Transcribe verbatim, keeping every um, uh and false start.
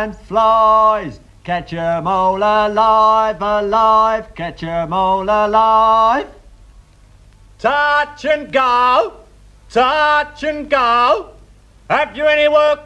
and flies. Catch 'em all alive, alive, catch 'em all alive. Touch and go, touch and go. Have you any work